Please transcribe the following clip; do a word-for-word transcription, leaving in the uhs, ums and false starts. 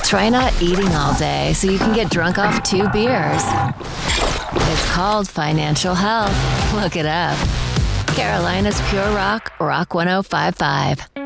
Try not eating all day so you can get drunk off two beers. It's called financial health. Look it up. Carolina's Pure Rock, Rock ten fifty-five.